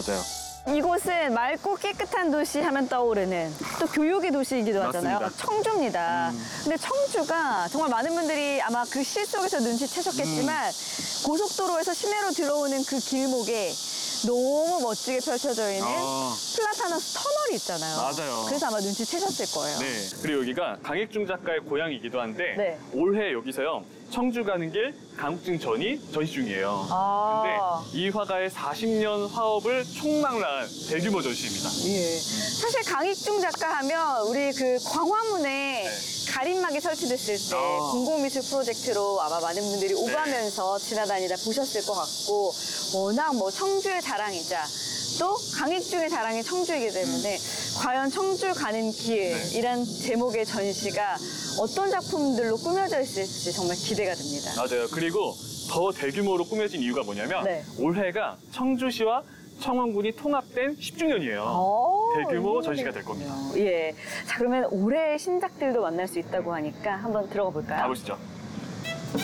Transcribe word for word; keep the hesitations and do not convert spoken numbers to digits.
맞아요. 이곳은 맑고 깨끗한 도시 하면 떠오르는 또 교육의 도시이기도 하잖아요. 맞습니다. 청주입니다. 음. 근데 청주가 정말 많은 분들이 아마 그 시 속에서 눈치채셨겠지만 음. 고속도로에서 시내로 들어오는 그 길목에 너무 멋지게 펼쳐져 있는 어. 플라타너스 터널이 있잖아요. 맞아요. 그래서 아마 눈치채셨을 거예요. 네. 그리고 여기가 강익중 작가의 고향이기도 한데 네. 올해 여기서요. 청주 가는 길 강욱증 전이 전시 중이에요. 아. 근데 이 화가의 사십 년 화업을 총망라한 대규모 전시입니다. 예. 사실 강익중 작가 하면 우리 그 광화문에 네. 가림막이 설치됐을 때 아. 공공미술 프로젝트로 아마 많은 분들이 오가면서 지나다니다 보셨을 것 같고, 워낙 뭐 청주의 자랑이자 또 강익중의 자랑이 청주이기 때문에 과연 청주 가는 길이란 제목의 전시가 어떤 작품들로 꾸며져 있을지 정말 기대가 됩니다. 맞아요. 그리고 더 대규모로 꾸며진 이유가 뭐냐면 네. 올해가 청주시와 청원군이 통합된 십 주년이에요. 오, 대규모 이 전시가 될 겁니다. 예. 자, 그러면 올해의 신작들도 만날 수 있다고 하니까 한번 들어가 볼까요? 가보시죠.